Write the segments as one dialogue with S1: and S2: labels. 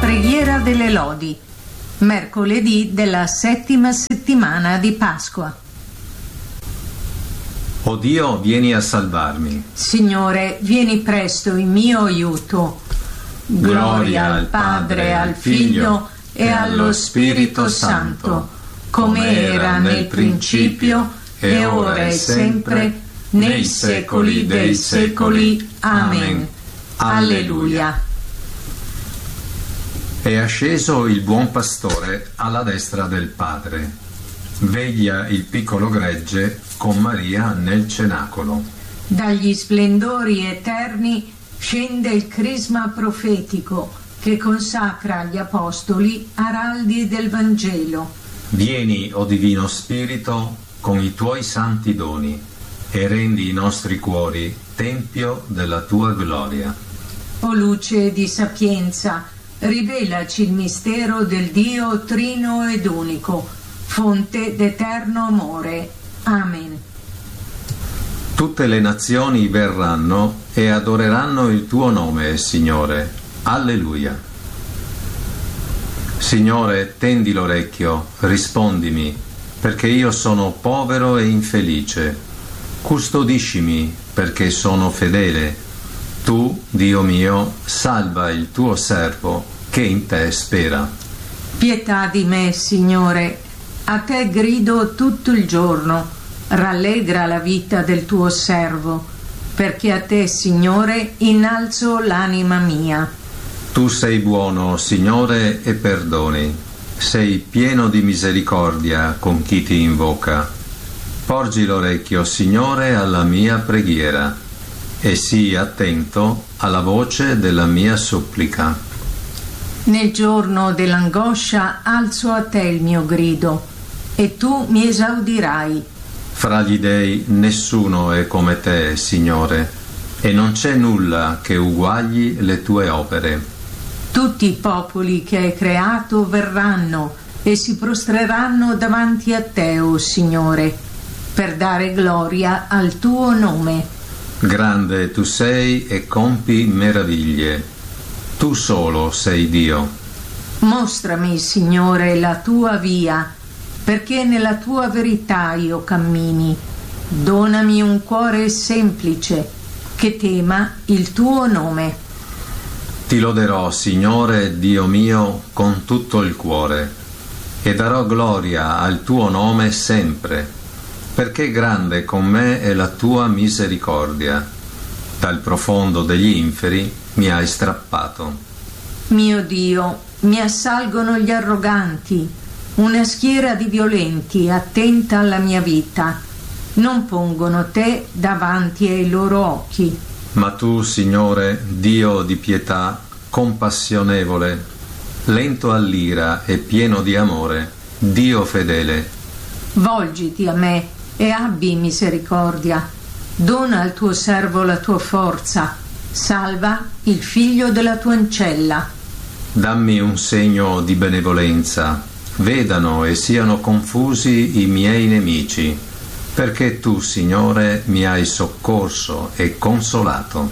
S1: Preghiera delle lodi, mercoledì della 7ª settimana di Pasqua.
S2: O Dio, vieni a salvarmi.
S1: Signore, vieni presto in mio aiuto. Gloria al Padre, al Figlio e allo Spirito Santo, come era nel principio, e ora e sempre, nei secoli dei secoli. Amen. Alleluia.
S2: È asceso il buon pastore alla destra del Padre. Veglia il piccolo gregge con Maria nel cenacolo.
S1: Dagli splendori eterni scende il crisma profetico che consacra agli apostoli araldi del Vangelo.
S2: Vieni, o Divino Spirito, con i tuoi santi doni e rendi i nostri cuori tempio della tua gloria.
S1: O luce di sapienza, rivelaci il mistero del Dio trino ed unico, fonte d'eterno amore. Amen.
S2: Tutte le nazioni verranno e adoreranno il tuo nome, Signore. Alleluia. Signore, tendi l'orecchio, rispondimi, perché io sono povero e infelice. Custodiscimi, perché sono fedele. Tu, Dio mio, salva il tuo servo, che in te spera.
S1: Pietà di me, Signore, a te grido tutto il giorno, rallegra la vita del tuo servo, perché a te, Signore, innalzo l'anima mia.
S2: Tu sei buono, Signore, e perdoni, sei pieno di misericordia con chi ti invoca. Porgi l'orecchio, Signore, alla mia preghiera, e sii attento alla voce della mia supplica.
S1: Nel giorno dell'angoscia alzo a te il mio grido, e tu mi esaudirai.
S2: Fra gli dei nessuno è come te, Signore, e non c'è nulla che uguagli le tue opere.
S1: Tutti i popoli che hai creato verranno e si prostreranno davanti a te, o Signore, per dare gloria al tuo nome.
S2: Grande tu sei e compi meraviglie. Tu solo sei Dio.
S1: Mostrami, Signore, la tua via, perché nella tua verità io cammini. Donami un cuore semplice, che tema il tuo nome.
S2: Ti loderò, Signore, Dio mio, con tutto il cuore, e darò gloria al tuo nome sempre, perché grande con me è la tua misericordia. Dal profondo degli inferi mi hai strappato.
S1: Mio Dio, mi assalgono gli arroganti, una schiera di violenti attenta alla mia vita. Non pongono te davanti ai loro occhi.
S2: Ma tu, Signore, Dio di pietà, compassionevole, lento all'ira e pieno di amore, Dio fedele.
S1: Volgiti a me e abbi misericordia. Dona al tuo servo la tua forza. Salva il figlio della tua ancella.
S2: Dammi un segno di benevolenza. Vedano e siano confusi i miei nemici, perché tu, Signore, mi hai soccorso e consolato.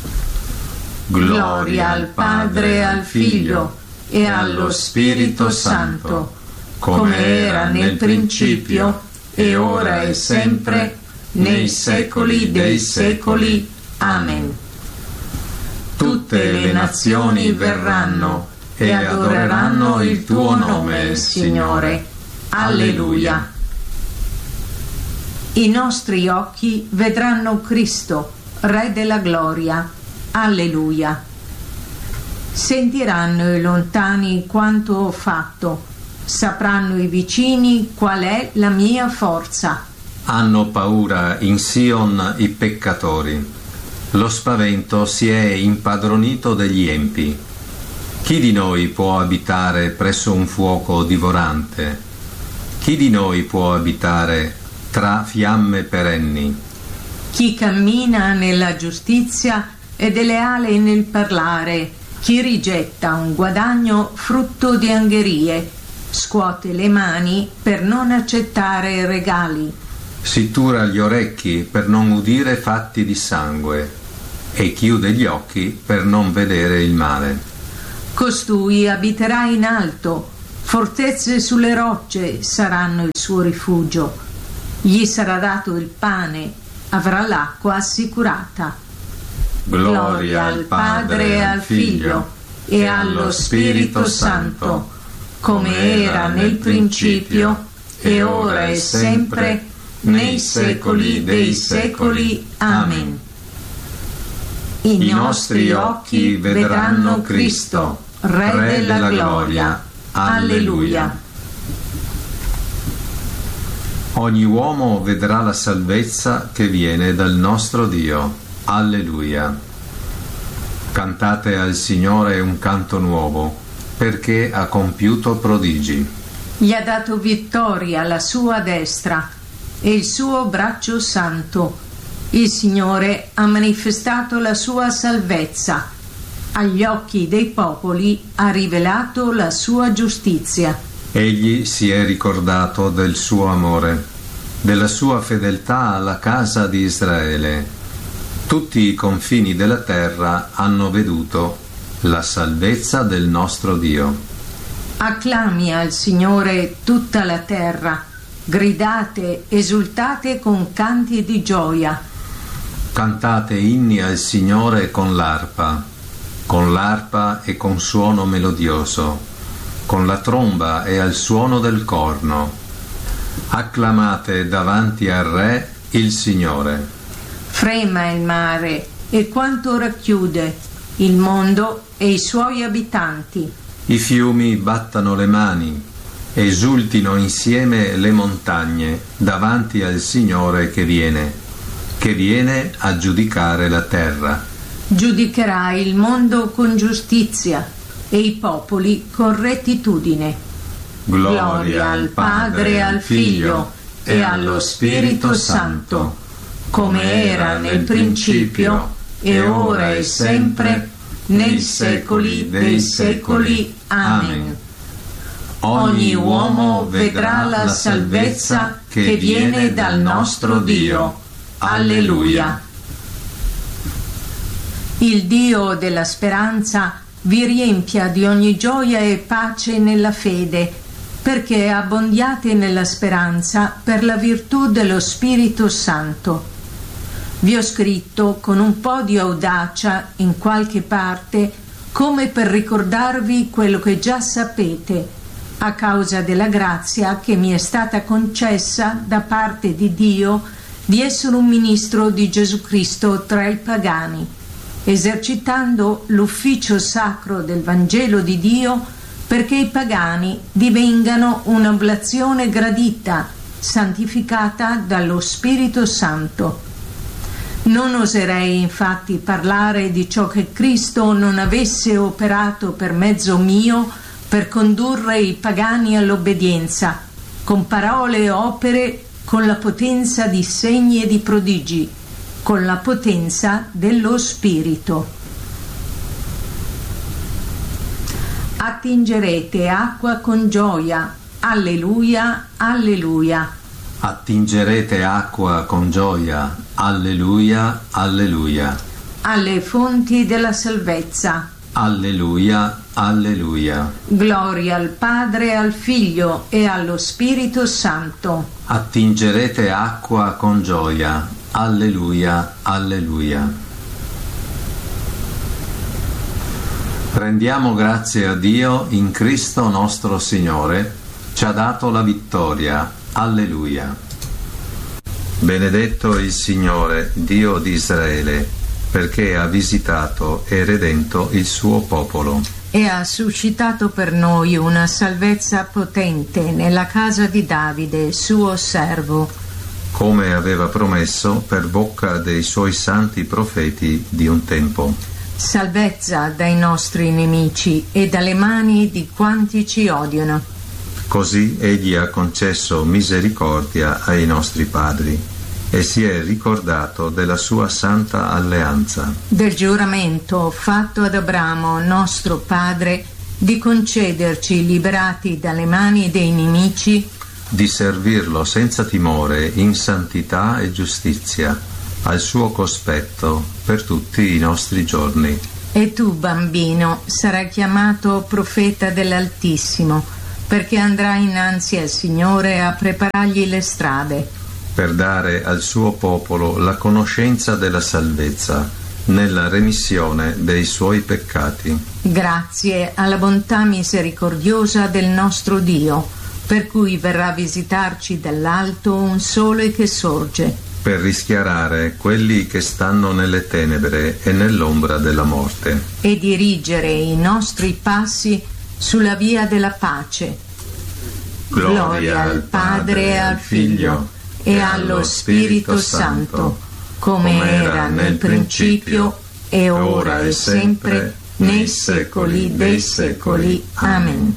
S1: Gloria al Padre, al Figlio e allo Spirito Santo, come era nel principio, e ora e sempre, nei secoli dei secoli. Amen. Tutte le nazioni verranno e adoreranno il tuo nome, Signore. Alleluia. I nostri occhi vedranno Cristo, Re della gloria. Alleluia. Sentiranno i lontani quanto ho fatto, sapranno i vicini qual è la mia forza.
S2: Hanno paura in Sion i peccatori. Lo spavento si è impadronito degli empi. Chi di noi può abitare presso un fuoco divorante? Chi di noi può abitare tra fiamme perenni?
S1: Chi cammina nella giustizia ed è leale nel parlare, chi rigetta un guadagno frutto di angherie, scuote le mani per non accettare regali.
S2: Si tura gli orecchi per non udire fatti di sangue e chiude gli occhi per non vedere il male.
S1: Costui abiterà in alto, fortezze sulle rocce saranno il suo rifugio. Gli sarà dato il pane, avrà l'acqua assicurata.
S2: Gloria al Padre e al Figlio e allo Spirito Santo, come era nel principio, e ora e sempre, nei secoli dei secoli. Amen.
S1: I nostri occhi vedranno Cristo, Re della gloria. Alleluia.
S2: Ogni uomo vedrà la salvezza che viene dal nostro Dio. Alleluia. Cantate al Signore un canto nuovo, perché ha compiuto prodigi.
S1: Gli ha dato vittoria alla sua destra e il suo braccio santo. Il Signore ha manifestato la sua salvezza. Agli occhi dei popoli ha rivelato la sua giustizia.
S2: Egli si è ricordato del suo amore, della sua fedeltà alla casa di Israele. Tutti i confini della terra hanno veduto la salvezza del nostro Dio.
S1: Acclami al Signore tutta la terra, gridate, esultate con canti di gioia.
S2: Cantate inni al Signore con l'arpa e con suono melodioso, con la tromba e al suono del corno. Acclamate davanti al Re il Signore.
S1: Frema il mare e quanto racchiude, il mondo e i suoi abitanti.
S2: I fiumi battano le mani, esultino insieme le montagne davanti al Signore che viene a giudicare la terra.
S1: Giudicherà il mondo con giustizia e i popoli con rettitudine.
S2: Gloria al Padre e al Figlio e allo Spirito Santo, come era nel principio, e ora e sempre, nei secoli dei secoli. Amen. Ogni uomo vedrà la salvezza che viene dal nostro Dio. Alleluia.
S1: Il Dio della speranza vi riempia di ogni gioia e pace nella fede, perché abbondiate nella speranza per la virtù dello Spirito Santo. Vi ho scritto con un po' di audacia in qualche parte, come per ricordarvi quello che già sapete, a causa della grazia che mi è stata concessa da parte di Dio di essere un ministro di Gesù Cristo tra i pagani, esercitando l'ufficio sacro del Vangelo di Dio, perché i pagani divengano un'oblazione gradita, santificata dallo Spirito Santo. Non oserei infatti parlare di ciò che Cristo non avesse operato per mezzo mio per condurre i pagani all'obbedienza, con parole e opere, con la potenza di segni e di prodigi, con la potenza dello Spirito. Attingerete acqua con gioia. Alleluia, alleluia.
S2: Attingerete acqua con gioia. Alleluia, alleluia.
S1: Alle fonti della salvezza.
S2: Alleluia, alleluia.
S1: Gloria al Padre, al Figlio e allo Spirito Santo.
S2: Attingerete acqua con gioia. Alleluia, alleluia. Rendiamo grazie a Dio in Cristo nostro Signore, ci ha dato la vittoria. Alleluia. Benedetto il Signore, Dio di Israele, perché ha visitato e redento il suo popolo.
S1: E ha suscitato per noi una salvezza potente nella casa di Davide, suo servo,
S2: come aveva promesso per bocca dei suoi santi profeti di un tempo.
S1: Salvezza dai nostri nemici e dalle mani di quanti ci odiano.
S2: Così egli ha concesso misericordia ai nostri padri e si è ricordato della sua santa alleanza.
S1: Del giuramento fatto ad Abramo, nostro padre, di concederci, liberati dalle mani dei nemici,
S2: di servirlo senza timore in santità e giustizia, al suo cospetto per tutti i nostri giorni.
S1: E tu, bambino, sarai chiamato profeta dell'Altissimo, perché andrai innanzi al Signore a preparargli le strade,
S2: per dare al suo popolo la conoscenza della salvezza, nella remissione dei suoi peccati.
S1: Grazie alla bontà misericordiosa del nostro Dio, per cui verrà a visitarci dall'alto un sole che sorge,
S2: per rischiarare quelli che stanno nelle tenebre e nell'ombra della morte,
S1: e dirigere i nostri passi sulla via della pace. Gloria al Padre e al Figlio e allo Spirito Santo, come era nel principio e ora e sempre, nei secoli dei secoli. Amen.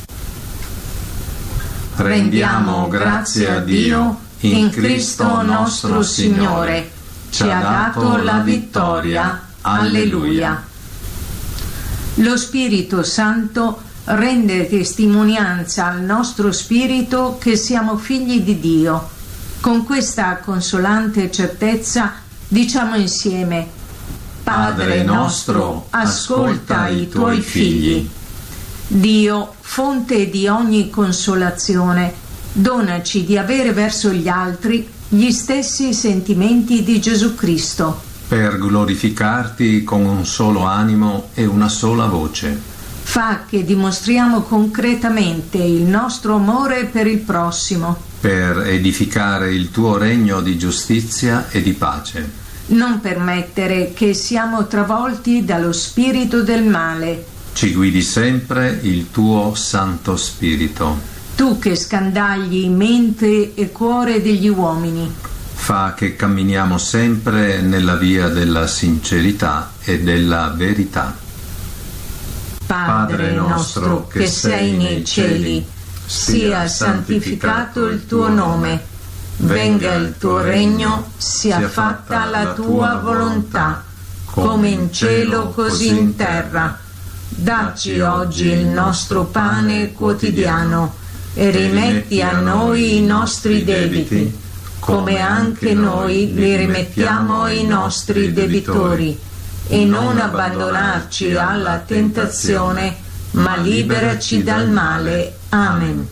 S2: Rendiamo grazie a Dio in Cristo nostro Signore, ci ha dato la vittoria. Alleluia.
S1: Lo Spirito Santo rende testimonianza al nostro spirito che siamo figli di Dio. Con questa consolante certezza diciamo insieme: Padre nostro, ascolta i tuoi figli. Dio, fonte di ogni consolazione, donaci di avere verso gli altri gli stessi sentimenti di Gesù Cristo,
S2: per glorificarti con un solo animo e una sola voce.
S1: Fa che dimostriamo concretamente il nostro amore per il prossimo,
S2: per edificare il tuo regno di giustizia e di pace.
S1: Non permettere che siamo travolti dallo spirito del male.
S2: Ci guidi sempre il tuo Santo Spirito.
S1: Tu che scandagli mente e cuore degli uomini.
S2: Fa che camminiamo sempre nella via della sincerità e della verità.
S1: Padre nostro che sei nei cieli, sia santificato il tuo nome, venga il tuo regno, sia fatta la tua volontà, come in cielo così in terra. Dacci oggi il nostro pane quotidiano e rimetti a noi i nostri debiti, come anche noi li rimettiamo ai nostri debitori, e non abbandonarci alla tentazione, ma liberaci dal male. Amen.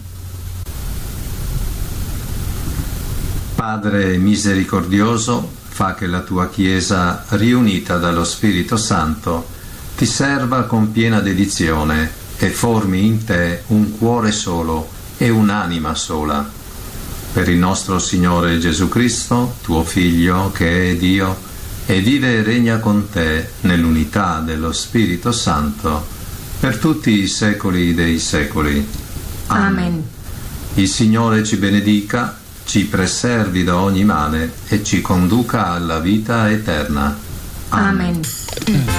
S2: Padre misericordioso, fa che la tua Chiesa, riunita dallo Spirito Santo, ti serva con piena dedizione e formi in te un cuore solo e un'anima sola. Per il nostro Signore Gesù Cristo, tuo Figlio, che è Dio, e vive e regna con te nell'unità dello Spirito Santo, per tutti i secoli dei secoli.
S1: Amen.
S2: Il Signore ci benedica, ci preservi da ogni male e ci conduca alla vita eterna.
S1: Amen.